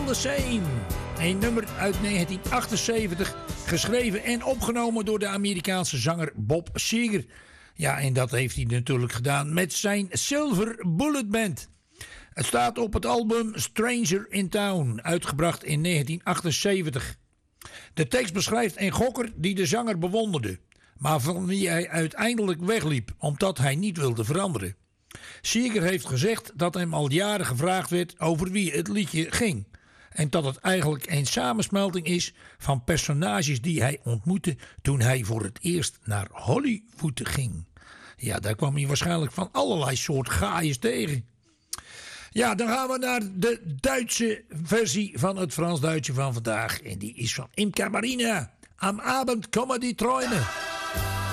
the Same. Een nummer uit 1978, geschreven en opgenomen door de Amerikaanse zanger Bob Seger. Ja, en dat heeft hij natuurlijk gedaan met zijn Silver Bullet Band. Het staat op het album Stranger in Town, uitgebracht in 1978. De tekst beschrijft een gokker die de zanger bewonderde, maar van wie hij uiteindelijk wegliep, omdat hij niet wilde veranderen. Seger heeft gezegd dat hem al jaren gevraagd werd over wie het liedje ging. En dat het eigenlijk een samensmelting is van personages die hij ontmoette toen hij voor het eerst naar Hollywood ging. Ja, daar kwam hij waarschijnlijk van allerlei soort gaaiers tegen. Ja, dan gaan we naar de Duitse versie van het Frans-Duitse van vandaag. En die is van Imka Marina. Am Abend kommen die Träume.